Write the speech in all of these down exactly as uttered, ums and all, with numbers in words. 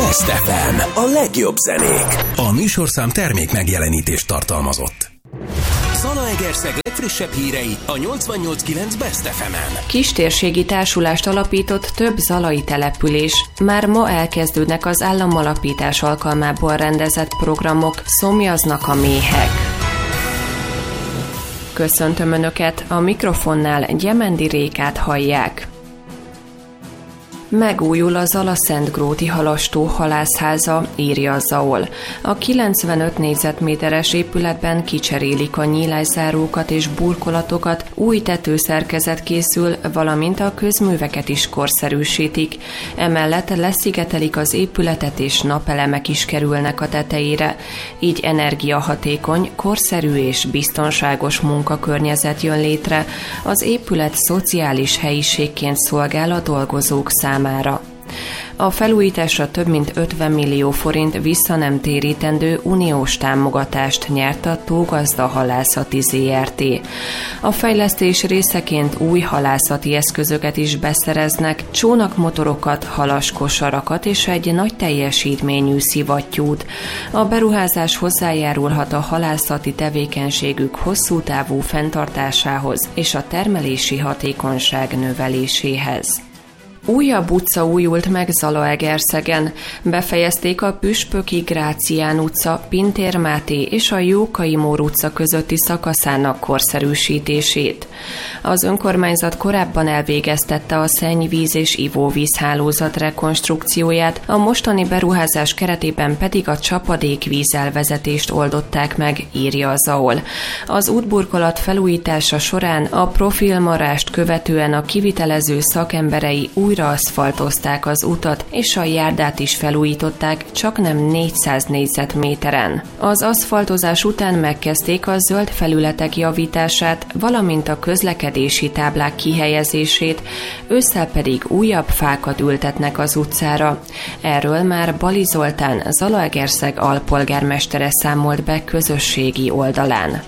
Best ef em, a legjobb zenék. A műsorszám termék megjelenítést tartalmazott. Zalaegerszeg legfrissebb hírei a nyolcvannyolc kilenc Best ef emen. Kistérségi társulást alapított több zalai település. Már ma elkezdődnek az államalapítás alkalmából rendezett programok, szomjaznak a méhek. Köszöntöm Önöket, a mikrofonnál Gyemendi Rékát hallják. Megújul a Zala-Szentgróti Halastó halászháza, írja a Zaol. A kilencvenöt négyzetméteres épületben kicserélik a nyílászárókat és burkolatokat, új tetőszerkezet készül, valamint a közműveket is korszerűsítik. Emellett leszigetelik az épületet és napelemek is kerülnek a tetejére. Így energiahatékony, korszerű és biztonságos munkakörnyezet jön létre. Az épület szociális helyiségként szolgál a dolgozók számára. Számára. A felújításra több mint ötven millió forint visszanemtérítendő uniós támogatást nyert a Tógazda Halászati zé er té. A fejlesztés részeként új halászati eszközöket is beszereznek, csónakmotorokat, halaskosarakat és egy nagy teljesítményű szivattyút. A beruházás hozzájárulhat a halászati tevékenységük hosszú távú fenntartásához és a termelési hatékonyság növeléséhez. Újabb utca újult meg Zalaegerszegen. Befejezték a Püspöki Grácián utca, Pintér Máté és a Jókai Mór utca közötti szakaszának korszerűsítését. Az önkormányzat korábban elvégeztette a szennyvíz és ivóvízhálózat rekonstrukcióját, a mostani beruházás keretében pedig a csapadékvízelvezetést oldották meg, írja a Zaol. Az útburkolat felújítása során a profilmarást követően a kivitelező szakemberei új újra aszfaltozták az utat, és a járdát is felújították, csak nem négyszáz négyzetméteren. Az aszfaltozás után megkezdték a zöld felületek javítását, valamint a közlekedési táblák kihelyezését, ősszel pedig újabb fákat ültetnek az utcára. Erről már Bali Zoltán, Zalaegerszeg alpolgármestere számolt be közösségi oldalán.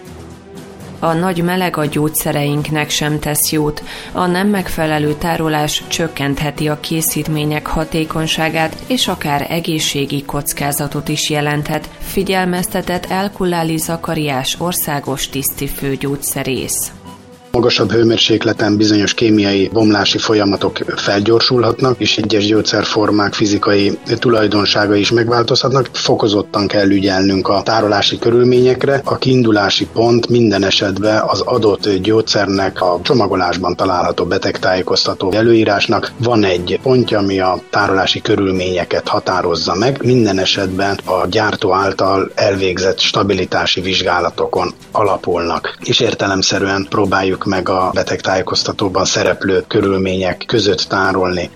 A nagy meleg a gyógyszereinknek sem tesz jót. A nem megfelelő tárolás csökkentheti a készítmények hatékonyságát, és akár egészségi kockázatot is jelenthet, figyelmeztetett Elkulláli Zakariás országos tisztifőgyógyszerész. Magasabb hőmérsékleten bizonyos kémiai bomlási folyamatok felgyorsulhatnak, és egyes gyógyszerformák fizikai tulajdonságai is megváltozhatnak. Fokozottan kell ügyelnünk a tárolási körülményekre. A kiindulási pont minden esetben az adott gyógyszernek a csomagolásban található betegtájékoztató előírásnak van egy pontja, ami a tárolási körülményeket határozza meg. Minden esetben a gyártó által elvégzett stabilitási vizsgálatokon alapulnak, és értelemszerűen próbáljuk meg a betegtájékoztatóban szereplő körülmények között tárolni.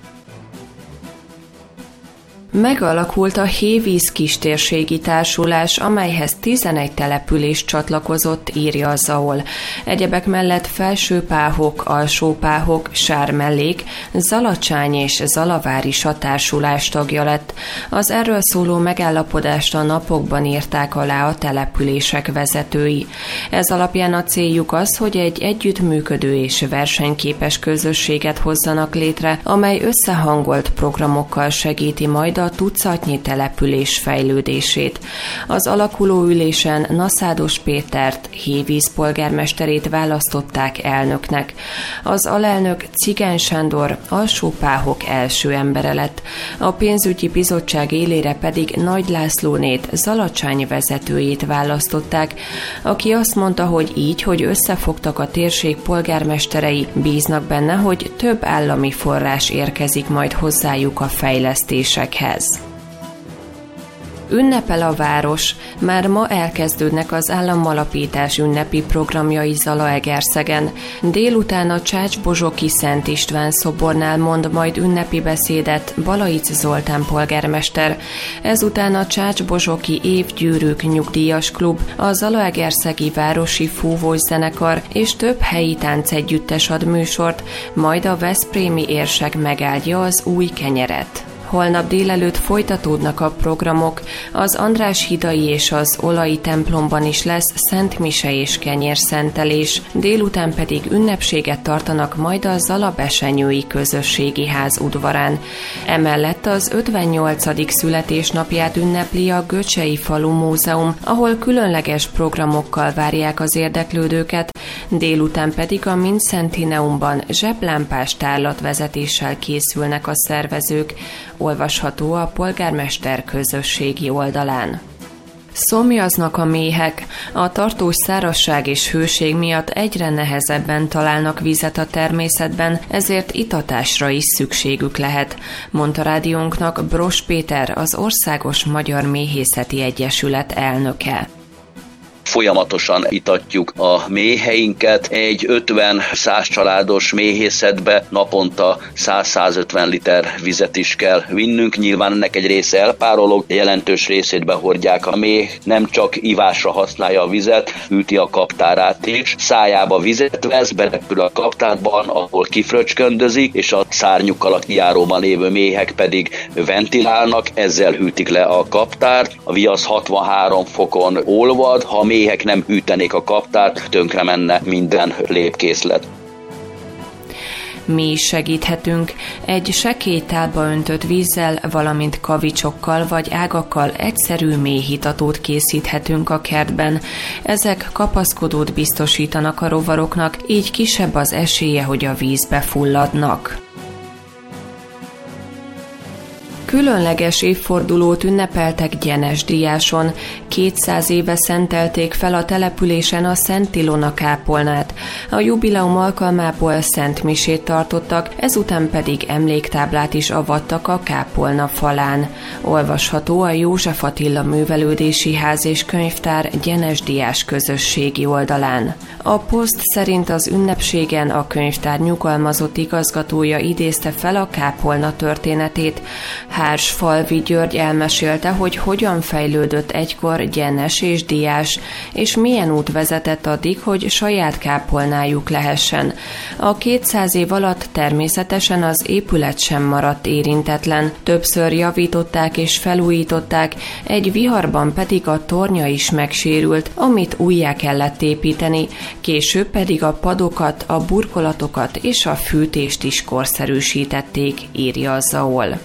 Megalakult a Hévíz Kistérségi Társulás, amelyhez tizenegy település csatlakozott, írja a Zaol. Egyebek mellett Felsőpáhok, Alsópáhok, Sármellék, Zalacsány és Zalavár is a társulás tagja lett. Az erről szóló megállapodást a napokban írták alá a települések vezetői. Ez alapján a céljuk az, hogy egy együttműködő és versenyképes közösséget hozzanak létre, amely összehangolt programokkal segíti majd a tucatnyi település fejlődését. Az alakuló ülésen Naszádos Pétert, Hévíz polgármesterét választották elnöknek. Az alelnök Cigány Sándor Alsópáhok első embere lett. A pénzügyi bizottság élére pedig Nagy Lászlónét, Zalacsány vezetőjét választották, aki azt mondta, hogy így, hogy összefogtak a térség polgármesterei, bíznak benne, hogy több állami forrás érkezik majd hozzájuk a fejlesztésekhez. Ünnepel a város. Már ma elkezdődnek az államalapítás ünnepi programjai Zalaegerszegen. Délután a Csácsbozsoki Szent István szobornál mond majd ünnepi beszédet Balaic Zoltán polgármester. Ezután a Csácsbozsoki Évgyűrűk Nyugdíjas Klub, a Zalaegerszegi Városi Fúvós Zenekar és több helyi táncegyüttes ad műsort, majd a veszprémi érsek megáldja az új kenyeret. Holnap délelőtt folytatódnak a programok, az András hídai és az Olai templomban is lesz szentmise és kenyérszentelés, délután pedig ünnepséget tartanak majd a Zalabesenyői Közösségi Ház udvarán. Emellett mellett az ötvennyolcadik születésnapját ünnepli a Göcsei Falu Múzeum, ahol különleges programokkal várják az érdeklődőket, délután pedig a Mincentineumban zseblámpás tárlatvezetéssel készülnek a szervezők, olvasható a polgármester közösségi oldalán. Szomjaznak a méhek. A tartós szárazság és hőség miatt egyre nehezebben találnak vizet a természetben, ezért itatásra is szükségük lehet, mondta rádiónknak Bros Péter, az Országos Magyar Méhészeti Egyesület elnöke. Folyamatosan itatjuk a méheinket. Egy ötven-száz családos méhészetbe naponta száz-százötven liter vizet is kell vinnünk. Nyilván ennek egy része elpárolog, jelentős részét behordják. A méh nem csak ivásra használja a vizet, hűti a kaptárát is. Szájába vizet vesz, berepül a kaptárban, ahol kifröcsköndözik, és a szárnyukkal a kijáróban lévő méhek pedig ventilálnak, ezzel hűtik le a kaptárt. A viasz hatvanhárom fokon olvad, ha a méhek nem hűtenék a kaptárt, tönkre menne minden lépkészlet. Mi is segíthetünk. Egy sekély tálba öntött vízzel, valamint kavicsokkal vagy ágakkal egyszerű méhitatót készíthetünk a kertben. Ezek kapaszkodót biztosítanak a rovaroknak, így kisebb az esélye, hogy a vízbe fulladnak. Különleges évfordulót ünnepeltek Gyenes-Diáson. kétszáz éve szentelték fel a településen a Szent Ilona kápolnát. A jubileum alkalmából szentmisét tartottak, ezután pedig emléktáblát is avattak a kápolna falán. Olvasható a József Attila Művelődési Ház és Könyvtár Gyenes-Diás közösségi oldalán. A poszt szerint az ünnepségen a könyvtár nyugalmazott igazgatója idézte fel a kápolna történetét. Hársfalvi György elmesélte, hogy hogyan fejlődött egykor Gyenes és Diás, és milyen út vezetett addig, hogy saját kápolnájuk lehessen. A kétszáz év alatt természetesen az épület sem maradt érintetlen. Többször javították és felújították, egy viharban pedig a tornya is megsérült, amit újjá kellett építeni, később pedig a padokat, a burkolatokat és a fűtést is korszerűsítették, írja a Zaol.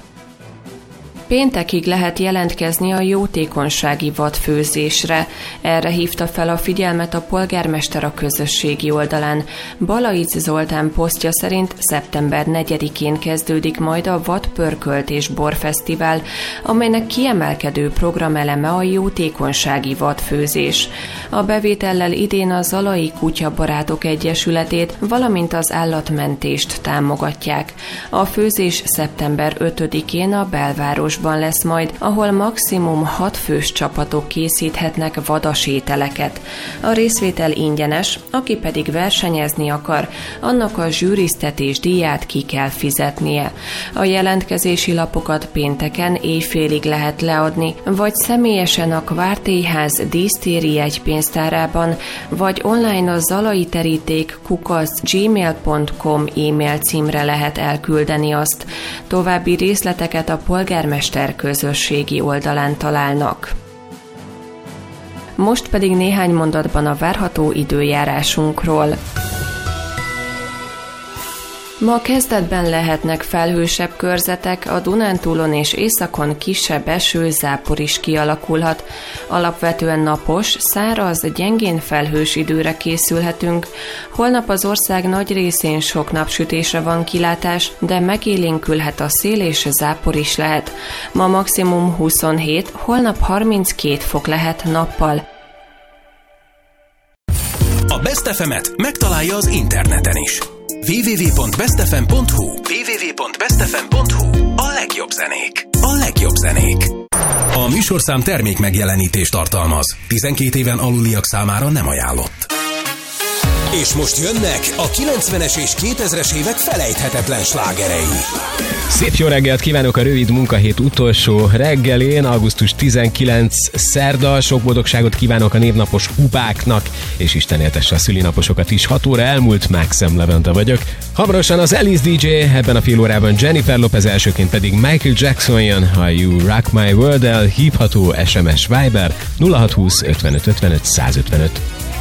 Péntekig lehet jelentkezni a jótékonysági vadfőzésre. Erre hívta fel a figyelmet a polgármester a közösségi oldalán. Balaic Zoltán posztja szerint szeptember negyedikén kezdődik majd a Vadpörkölt és Borfesztivál, amelynek kiemelkedő programeleme a jótékonysági vadfőzés. A bevétellel idén a Zalai Kutyabarátok Egyesületét, valamint az állatmentést támogatják. A főzés szeptember ötödikén a belváros lesz majd, ahol maximum hat fős csapatok készíthetnek vadas ételeket. A részvétel ingyenes, aki pedig versenyezni akar, annak a zsűriztetés díját ki kell fizetnie. A jelentkezési lapokat pénteken éjfélig lehet leadni, vagy személyesen a Kvártélyház dísztéri jegypénztárában, vagy online a zalai teríték kukac gmail pont com e-mail címre lehet elküldeni azt. További részleteket a polgármester közösségi oldalán találnak. Most pedig néhány mondatban a várható időjárásunkról. Ma kezdetben lehetnek felhősebb körzetek, a Dunántúlon és északon kisebb eső, zápor is kialakulhat. Alapvetően napos, száraz, gyengén felhős időre készülhetünk. Holnap az ország nagy részén sok napsütésre van kilátás, de megélénkülhet a szél és zápor is lehet. Ma maximum huszonhét, holnap harminckét fok lehet nappal. A Best ef emet megtalálja az interneten is. double-u double-u double-u pont best f m pont h u double-u double-u double-u pont best f m pont h u A legjobb zenék. A legjobb zenék. A műsorszám termék megjelenítést tartalmaz. tizenkét éven aluliak számára nem ajánlott. És most jönnek a kilencvenes és kétezres évek felejthetetlen slágerei. Szép jó reggelt kívánok a rövid munkahét utolsó reggelén, augusztus tizenkilencedike szerda. Sok boldogságot kívánok a névnapos hubáknak, és Isten éltesse a szülinaposokat is. hat óra elmúlt, Maxem Levente vagyok. Hamarosan az Alice dé dzsé, ebben a fél órában Jennifer Lopez, elsőként pedig Michael Jackson jön, a You Rock My World-el, hívható es em es Viber nulla hat húsz ötvenöt ötvenöt százötvenöt.